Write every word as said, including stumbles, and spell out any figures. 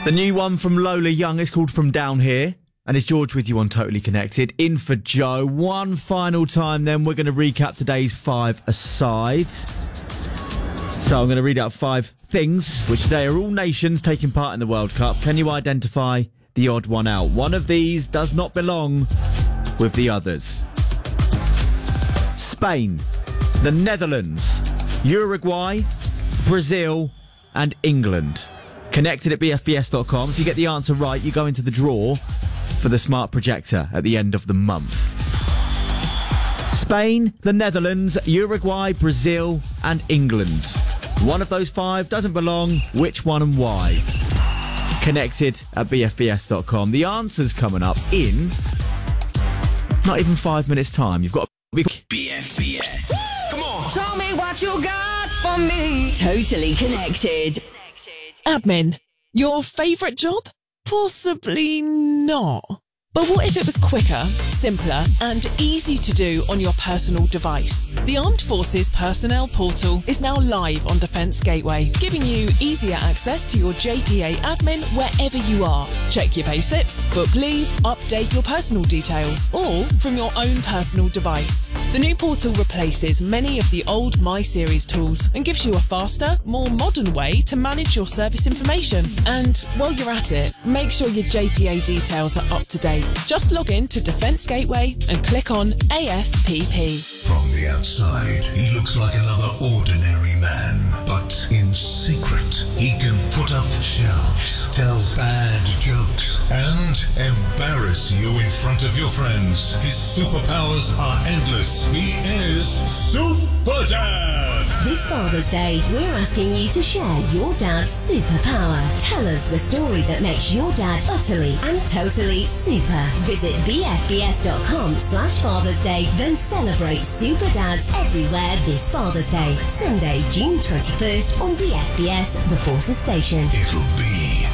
The new one from Lola Young is called From Down Here. And it's George with you on Totally Connected. In for Joe. One final time, then we're going to recap today's five aside. So I'm going to read out five things, which today are all nations taking part in the World Cup. Can you identify the odd one out? One of these does not belong with the others. Spain, the Netherlands, Uruguay, Brazil, and England. Connected at b f b s dot com. If you get the answer right, you go into the draw for the smart projector at the end of the month. Spain, the Netherlands, Uruguay, Brazil, and England. One of those five doesn't belong. Which one and why? Connected at b f b s dot com. The answer's coming up in not even five minutes' time. You've got to be B F B S. Come on. Tell me what you got for me. Totally Connected. Admin, your favourite job? Possibly not. But what if it was quicker, simpler, and easy to do on your personal device? The Armed Forces Personnel Portal is now live on Defence Gateway, giving you easier access to your J P A admin wherever you are. Check your payslips, book leave, update your personal details, all from your own personal device. The new portal replaces many of the old My Series tools and gives you a faster, more modern way to manage your service information. And while you're at it, make sure your J P A details are up to date. Just log in to Defence Gateway and click on A F P P. From the outside, he looks like another ordinary man. But in secret, he can put up shelves, tell bad jokes, and embarrass you in front of your friends. His superpowers are endless. He is Super Dad! This Father's Day, we're asking you to share your dad's superpower. Tell us the story that makes your dad utterly and totally super. Visit b f b s dot com slash Father's Day, then celebrate Super Dads everywhere this Father's Day. Sunday, June twenty-first on B F B S, The Forces Station. It'll be